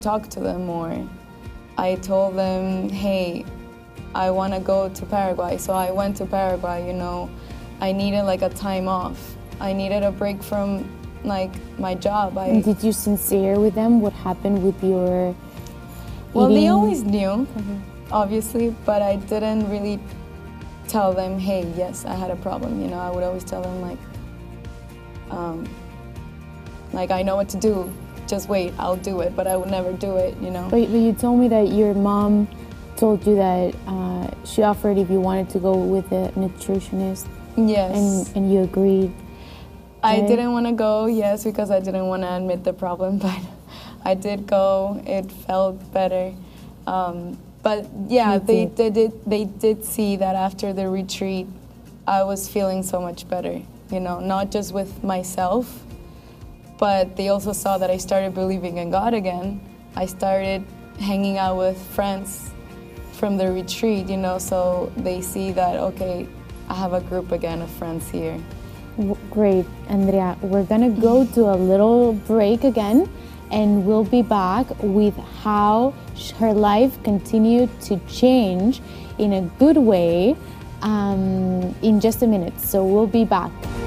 talk to them more. I told them, hey, I want to go to Paraguay. So I went to Paraguay, you know. I needed like a time off. I needed a break from like my job. Did you sincere with them what happened with your Well, eating? they always knew, obviously, but I didn't really tell them, hey, yes, I had a problem. You know, I would always tell them like I know what to do. Just wait, I'll do it, but I would never do it, you know. But you told me that your mom told you that she offered if you wanted to go with a nutritionist. Yes. And you agreed. I right? didn't want to go, yes, because I didn't want to admit the problem, but I did go. It felt better. But yeah, they did see that after the retreat, I was feeling so much better, you know, not just with myself, but they also saw that I started believing in God again. I started hanging out with friends from the retreat, you know, so they see that, okay, I have a group again of friends here. Great, Andrea. We're gonna go to a little break again, and we'll be back with how her life continued to change in a good way in just a minute. So we'll be back.